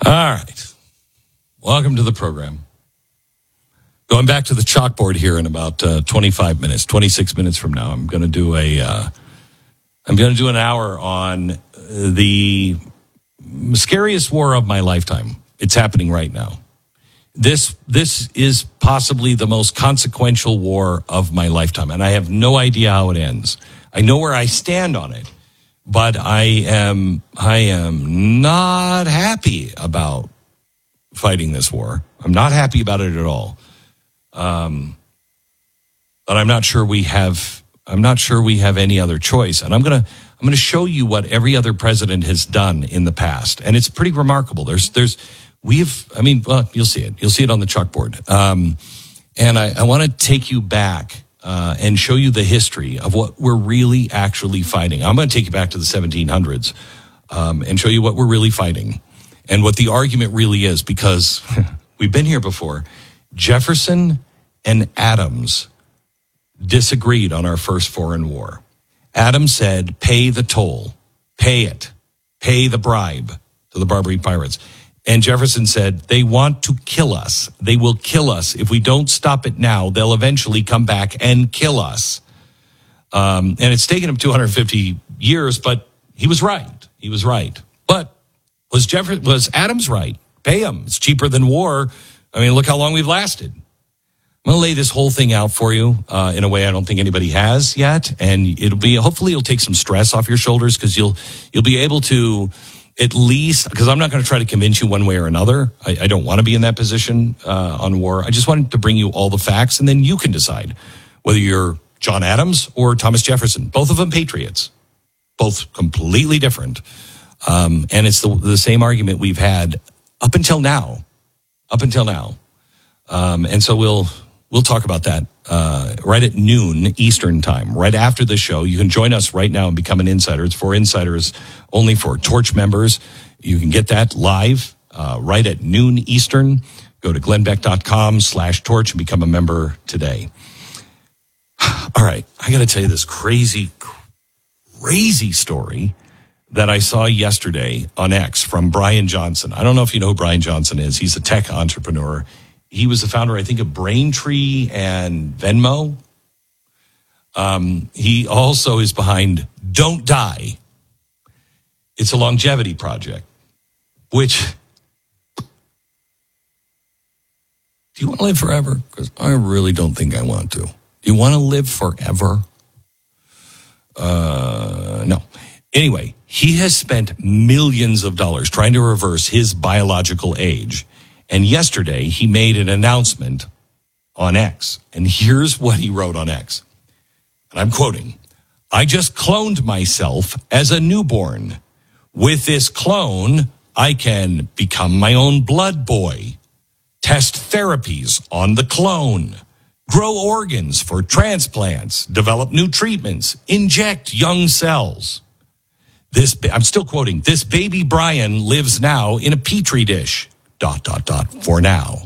All right. Welcome to the program. Going back to the chalkboard here in about 25 minutes, 26 minutes from now, I'm going to do an hour on the scariest war of my lifetime. It's happening right now. This is possibly the most consequential war of my lifetime, and I have no idea how it ends. I know where I stand on it, but I am not happy about fighting this war. I'm not happy about it at all. But I'm not sure we have any other choice. And I'm going to show you what every other president has done in the past. And it's pretty remarkable. You'll see it. You'll see it on the chalkboard. And I want to take you back, and show you the history of what we're really actually fighting. I'm going to take you back to the 1700s, and show you what we're really fighting and what the argument really is, because we've been here before. Jefferson and Adams disagreed on our first foreign war. Adams said, pay the toll, pay it, pay the bribe to the Barbary pirates. And Jefferson said, they want to kill us. They will kill us. If we don't stop it now, they'll eventually come back and kill us. And it's taken him 250 years, but he was right. He was right. But was Adams right? Pay them. It's cheaper than war. I mean, look how long we've lasted. I'm going to lay this whole thing out for you in a way I don't think anybody has yet. And hopefully it'll take some stress off your shoulders, because you'll be able to at least, because I'm not going to try to convince you one way or another. I don't want to be in that position on war. I just wanted to bring you all the facts, and then you can decide whether you're John Adams or Thomas Jefferson. Both of them patriots. Both completely different. And it's the same argument we've had up until now. And so we'll talk about that right at noon Eastern time, right after the show. You can join us right now and become an insider. It's for insiders, only for Torch members. You can get that live right at noon Eastern. Go to glennbeck.com/torch and become a member today. All right, I got to tell you this crazy story that I saw yesterday on X from Brian Johnson. I don't know if you know who Brian Johnson is. He's a tech entrepreneur. He was the founder, I think, of Braintree and Venmo. He also is behind Don't Die. It's a longevity project, which, do you want to live forever? Because I really don't think I want to. Do you want to live forever? No. Anyway, he has spent millions of dollars trying to reverse his biological age. And yesterday, he made an announcement on X. And here's what he wrote on X. And I'm quoting, I just cloned myself as a newborn. With this clone, I can become my own blood boy, test therapies on the clone, grow organs for transplants, develop new treatments, inject young cells. I'm still quoting, this baby Brian lives now in a petri dish. ... for now.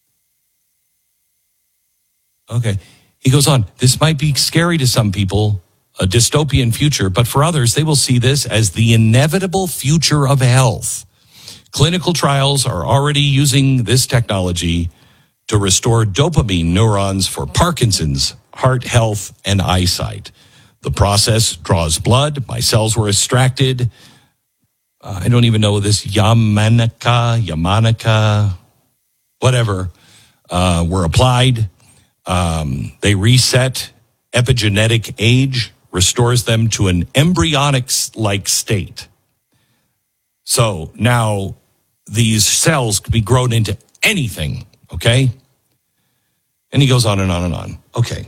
Okay. He goes on, this might be scary to some people, a dystopian future, but for others, they will see this as the inevitable future of health. Clinical trials are already using this technology to restore dopamine neurons for Parkinson's, heart health, and eyesight. The process draws blood. My cells were extracted. I don't even know this Yamanaka, whatever, were applied. They reset epigenetic age, restores them to an embryonic-like state. So now these cells can be grown into anything, okay? And he goes on and on and on. Okay.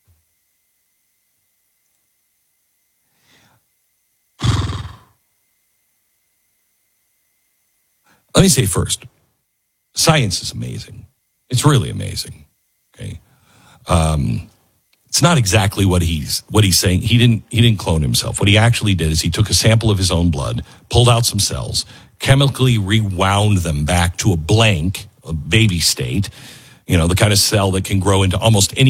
Let me say first, science is amazing. It's really amazing. Okay, it's not exactly what he's saying. He didn't clone himself. What he actually did is he took a sample of his own blood, pulled out some cells, chemically rewound them back to a baby state. You know, the kind of cell that can grow into almost any